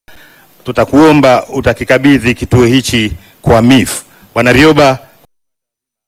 tutakuomba utakikabidhi kituo hichi kwa MIF. Bwana Rioba,